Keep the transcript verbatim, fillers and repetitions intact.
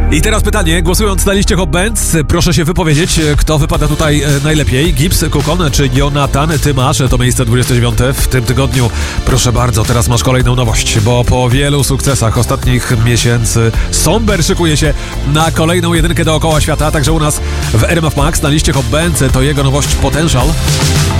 I teraz pytanie, głosując na liście Hot Bands, proszę się wypowiedzieć, kto wypada tutaj najlepiej, Gibbs, Kukon czy Jonathan. Ty masz to miejsce dwudzieste dziewiąte w tym tygodniu. Proszę bardzo, teraz masz kolejną nowość, bo po wielu sukcesach ostatnich miesięcy Somber szykuje się na kolejną jedynkę dookoła świata, także u nas w R M F Max na liście Hot Bands to jego nowość Potential.